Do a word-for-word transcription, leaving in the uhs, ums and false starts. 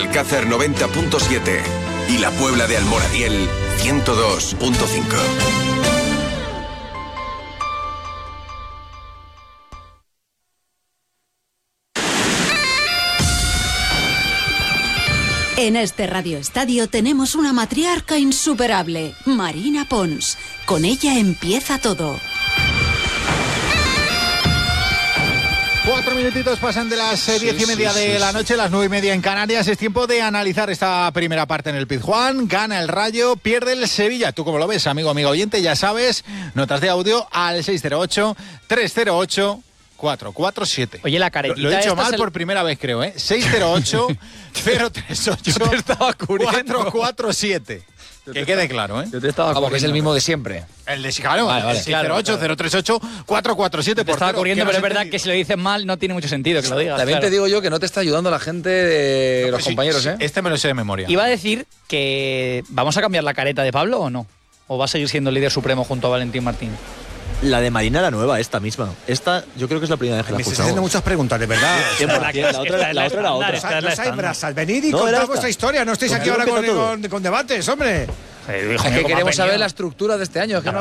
Alcázar noventa punto siete y La Puebla de Almoradiel ciento dos punto cinco. En este Radio Estadio tenemos una matriarca insuperable, Marina Pons. Con ella empieza todo. Cuatro minutitos pasan de las eh, diez sí, y media sí, de sí, la noche, las nueve y media en Canarias. Es tiempo de analizar esta primera parte en el Pizjuán. Gana el Rayo, pierde el Sevilla. ¿Tú cómo lo ves, amigo, amigo oyente? Ya sabes, notas de audio al seis cero ocho, tres cero ocho, cuatro cuatro siete. Oye, la caretita. Lo, lo he hecho mal el... por primera vez, creo, ¿eh? seis cero ocho, cero tres ocho, cuatro cuatro siete. Que quede claro, ¿eh? Yo te estaba Como que es el mismo de siempre. El de claro, vale, vale. el seis cero ocho, cero tres ocho, cuatro cuatro siete. Te estaba corriendo, pero es verdad que si lo dices mal no tiene mucho sentido que lo digas. También claro. te digo yo que no te está ayudando la gente de no, los sí, compañeros, sí, ¿eh? Este me lo sé de memoria. Iba a decir que vamos a cambiar la careta de Pablo o no. ¿O va a seguir siendo el líder supremo junto a Valentín Martín? La de Marina, la nueva, esta misma. Esta, yo creo que es la primera vez que la Me escuchamos. estás haciendo muchas preguntas, de verdad. Sí, la, la, la otra, la otra era otra. O sea, no hay brasas. Venid y no, contad vuestra historia. No estéis aquí ahora con, con, con debates, hombre. Es que queremos saber la estructura de este año. Es que no